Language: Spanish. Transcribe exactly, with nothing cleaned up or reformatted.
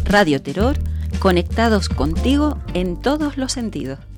Radio Terror, conectados contigo en todos los sentidos.